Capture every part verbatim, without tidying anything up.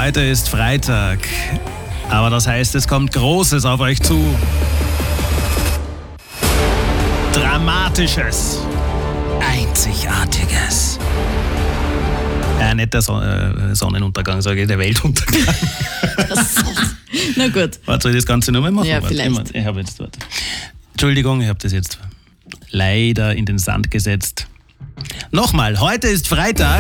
heute ist Freitag. Aber das heißt, es kommt Großes auf euch zu. Dramatisches. Einzigartiges. Ja, nicht der Son- äh, Sonnenuntergang, sage ich, der Weltuntergang. Na gut. Warte, soll ich das Ganze nochmal machen? Ja, Warte, vielleicht. Ich, ich habe jetzt, warte. Entschuldigung, ich habe das jetzt leider in den Sand gesetzt. Nochmal, heute ist Freitag.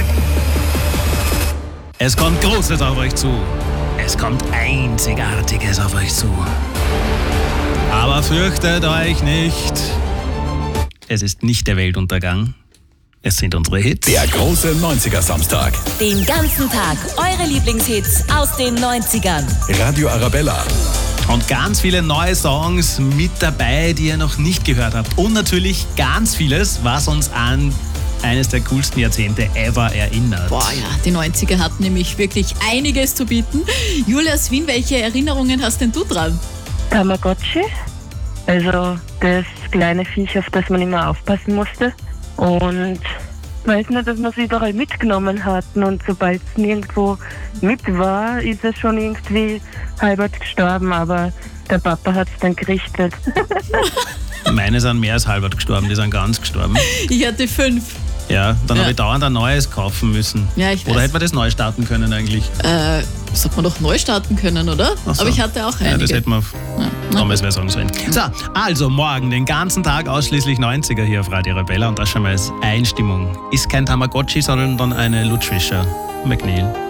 Es kommt Großes auf euch zu. Es kommt Einzigartiges auf euch zu. Aber fürchtet euch nicht. Es ist nicht der Weltuntergang. Es sind unsere Hits. Der große neunziger-Samstag. Den ganzen Tag eure Lieblingshits aus den neunzigern. Radio Arabella. Und ganz viele neue Songs mit dabei, die ihr noch nicht gehört habt. Und natürlich ganz vieles, was uns an eines der coolsten Jahrzehnte ever erinnert. Boah ja, die neunziger hatten nämlich wirklich einiges zu bieten. Julius Wien, welche Erinnerungen hast denn du dran? Tamagotchi, also das kleine Viech, auf das man immer aufpassen musste. Und ich weiß nicht, dass wir es überall mitgenommen hatten und sobald es nirgendwo mit war, ist es schon irgendwie halbert gestorben, aber der Papa hat es dann gerichtet. Meine sind mehr als halbert gestorben, die sind ganz gestorben. Ich hatte fünf. Ja, dann Ja. habe ich dauernd ein neues kaufen müssen. Ja, ich weiß. Oder hätte man das neu starten können eigentlich? Äh, das hat man doch neu starten können, oder? Ach so. Aber ich hatte auch Ja, einige. das hätte man Ja. damals wer sagen sollen. So, also morgen den ganzen Tag ausschließlich neunziger hier auf Radio Arabella und das schon mal als Einstimmung. Ist kein Tamagotchi, sondern dann eine Ludwig McNeil.